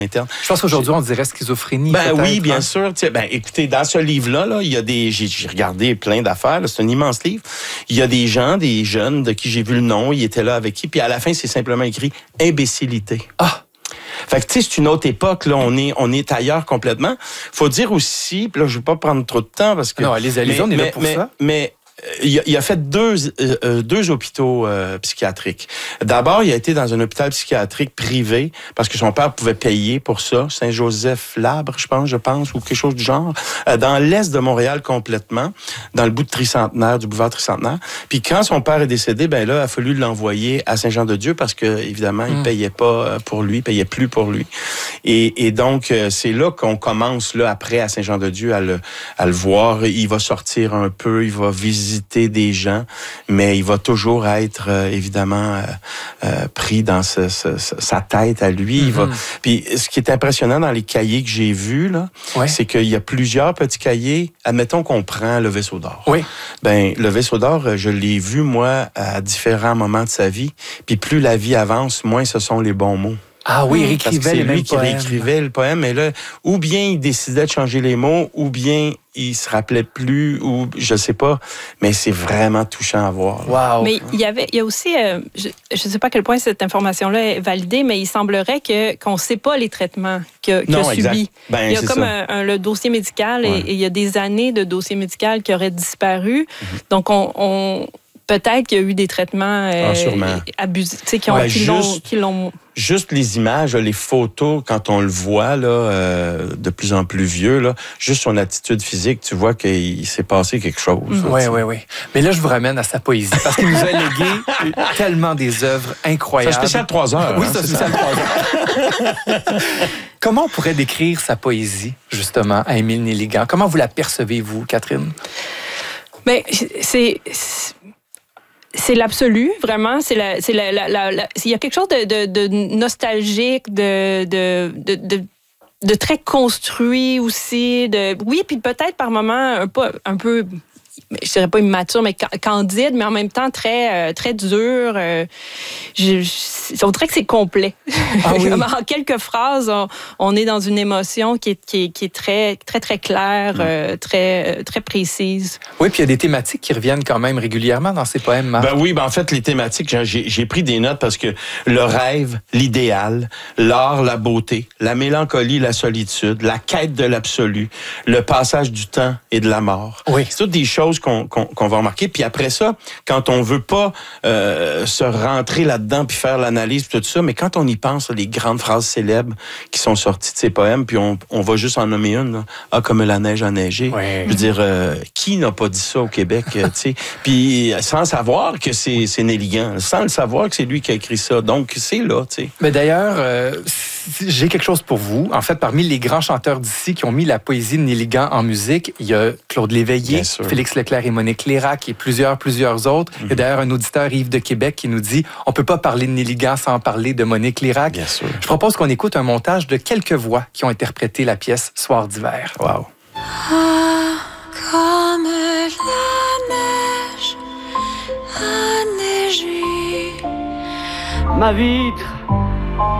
interne. Je pense qu'aujourd'hui, on dirait schizophrénie. Ben oui, bien hein? sûr. Ben, écoutez, dans ce livre-là, là, il y a j'ai regardé plein d'affaires. Là, c'est un immense livre. Il y a des gens, des jeunes de qui j'ai vu le nom. Ils étaient là avec qui. Puis à la fin, c'est simplement écrit « imbécilité ». Ah! Fait que, tu sais, c'est une autre époque, là. On est ailleurs complètement. Faut dire aussi, puis là, je vais pas prendre trop de temps parce que... Non, allez-y, on est là pour ça. Mais il a fait deux hôpitaux psychiatriques. D'abord, il a été dans un hôpital psychiatrique privé parce que son père pouvait payer pour ça. Saint-Joseph-Labre, je pense, ou quelque chose du genre. Dans l'est de Montréal complètement, dans le bout de Tricentenaire, du boulevard Tricentenaire. Puis quand son père est décédé, ben là, il a fallu l'envoyer à Saint-Jean-de-Dieu parce que, évidemment, il payait pas pour lui, il payait plus pour lui. Et donc, c'est là qu'on commence, là, après, à Saint-Jean-de-Dieu, à le voir. Il va sortir un peu, il va visiter des gens, mais il va toujours être évidemment pris dans sa tête à lui. Il va. Puis ce qui est impressionnant dans les cahiers que j'ai vus là, c'est qu'il y a plusieurs petits cahiers. Admettons qu'on prend le Vaisseau d'or. Oui. Ben le Vaisseau d'or, je l'ai vu moi à différents moments de sa vie. Puis plus la vie avance, moins ce sont les bons mots. Ah oui, il réécrivait les mêmes poèmes. C'est lui qui réécrivait le poème, mais là, ou bien il décidait de changer les mots, ou bien il se rappelait plus, ou je sais pas, mais c'est vraiment touchant à voir. Wow. Mais il y a aussi, je sais pas à quel point cette information-là est validée, mais il semblerait qu'on sait pas les traitements qu'il a subis. Ben, il y a comme le dossier médical et il y a des années de dossier médical qui auraient disparu. Donc peut-être qu'il y a eu des traitements abusifs, qui l'ont... Juste les images, les photos, quand on le voit là, de plus en plus vieux, là, juste son attitude physique, tu vois qu'il s'est passé quelque chose. Oui. Mais là, je vous ramène à sa poésie, parce qu'il nous a légué tellement des œuvres incroyables. C'est un spécial 3 heures. Oui, c'est un spécial 3 heures. Comment on pourrait décrire sa poésie, justement, à Émile Nelligan? Comment vous la percevez-vous, Catherine? Mais c'est l'absolu, vraiment. Il y a quelque chose de nostalgique, de très construit aussi. Oui, puis peut-être par moments un peu, je dirais pas immature, mais candide, mais en même temps très, très dur. On dirait que c'est complet. Ah oui. En quelques phrases, on est dans une émotion qui est très, très, très claire, très, très précise. Oui, puis il y a des thématiques qui reviennent quand même régulièrement dans ces poèmes, Marc. Ben oui, en fait, les thématiques, j'ai pris des notes parce que le rêve, l'idéal, l'art, la beauté, la mélancolie, la solitude, la quête de l'absolu, le passage du temps et de la mort. Oui. C'est toutes des choses qu'on va remarquer. Puis après ça, quand on veut pas se rentrer là-dedans puis faire l'analyse puis tout ça, mais quand on y pense, les grandes phrases célèbres qui sont sorties de ces poèmes, puis on va juste en nommer une, là. Ah, comme la neige a neigé. Oui. Je veux dire, qui n'a pas dit ça au Québec, tu sais? Puis sans savoir que c'est Nelligan, sans le savoir que c'est lui qui a écrit ça. Donc, c'est là, tu sais. Mais d'ailleurs, j'ai quelque chose pour vous. En fait, parmi les grands chanteurs d'ici qui ont mis la poésie de Nelligan en musique, il y a Claude Léveillé, Félix Leclerc et Monique Lérac et plusieurs autres. Il y a d'ailleurs un auditeur, Yves de Québec, qui nous dit « On peut pas parler de Nelligan sans parler de Monique Lérac ». Bien sûr. Je propose qu'on écoute un montage de quelques voix qui ont interprété la pièce « Soir d'hiver ». Wow. Ah, comme la neige a neigé. Ma vitre